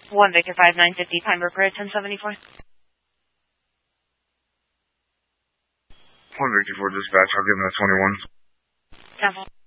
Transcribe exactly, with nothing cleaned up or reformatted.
one Victor five nine fifty, Pinebrook Road, ten seventy-four. one Victor four dispatch, I'll give him a twenty-one. ten four.